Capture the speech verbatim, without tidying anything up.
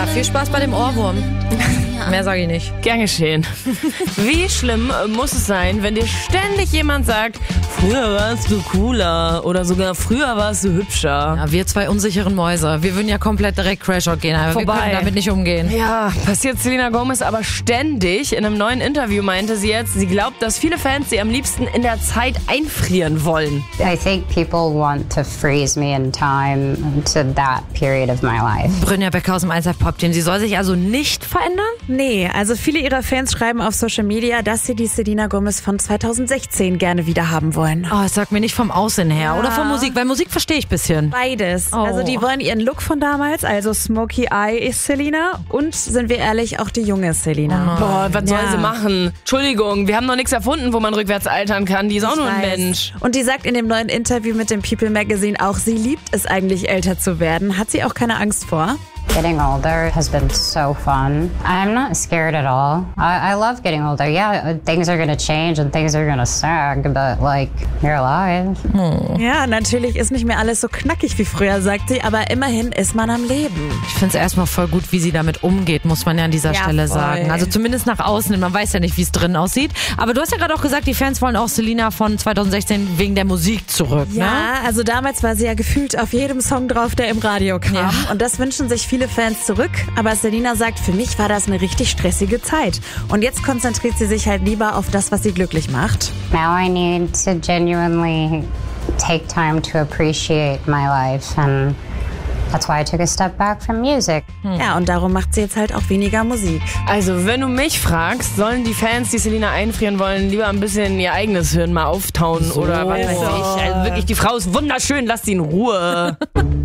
Ja, viel Spaß bei dem Ohrwurm. Mehr sage ich nicht. Gern geschehen. Wie schlimm muss es sein, wenn dir ständig jemand sagt, früher warst du cooler oder sogar früher warst du hübscher? Ja, wir zwei unsicheren Mäuse. Wir würden ja komplett direkt Crashout gehen, aber Vorbei. wir können damit nicht umgehen. Ja, passiert Selena Gomez aber ständig. In einem neuen Interview meinte sie jetzt, sie glaubt, dass viele Fans sie am liebsten in der Zeit einfrieren wollen. I think people want to freeze me in time to that period of my life. Brynja Becker aus dem eins Live Pop Team. Sie soll sich also nicht verändern? Nee, also viele ihrer Fans schreiben auf Social Media, dass sie die Selena Gomez von zweitausendsechzehn gerne wieder haben wollen. Oh, sag mir nicht vom Aussehen her Ja. oder von Musik, weil Musik verstehe ich ein bisschen. Beides. Oh. Also die wollen ihren Look von damals, also Smokey Eye ist Selena und, sind wir ehrlich, auch die junge Selena. Boah, was soll Ja. sie machen? Entschuldigung, wir haben noch nichts erfunden, wo man rückwärts altern kann. Die ist auch nur ein Weiß. Mensch. Und die sagt in dem neuen Interview mit dem People Magazine auch, sie liebt es eigentlich, älter zu werden. Hat sie auch keine Angst vor? Getting older has been so fun. I'm not scared at all. I, I love getting older. Yeah, things are gonna change and things are gonna sag, but like, you're alive. Ja, natürlich ist nicht mehr alles so knackig wie früher, sagt sie, aber immerhin ist man am Leben. Ich finde es erstmal voll gut, wie sie damit umgeht, muss man ja an dieser Ja, Stelle voll. sagen. Also zumindest nach außen, man weiß ja nicht, wie es drin aussieht. Aber du hast ja gerade auch gesagt, die Fans wollen auch Selena von zweitausendsechzehn wegen der Musik zurück, ne? Ja, also damals war sie ja gefühlt auf jedem Song drauf, der im Radio kam. Ja. Und das wünschen sich viele Fans zurück. Aber Selena sagt, für mich war das eine richtig stressige Zeit. Und jetzt konzentriert sie sich halt lieber auf das, was sie glücklich macht. Now I need to genuinely take time to appreciate my life, and that's why I took a step back from music. Ja, und darum macht sie jetzt halt auch weniger Musik. Also, wenn du mich fragst, sollen die Fans, die Selena einfrieren wollen, lieber ein bisschen ihr eigenes Hirn mal auftauen oder was weiß ich. Also wirklich, die Frau ist wunderschön, lass sie in Ruhe.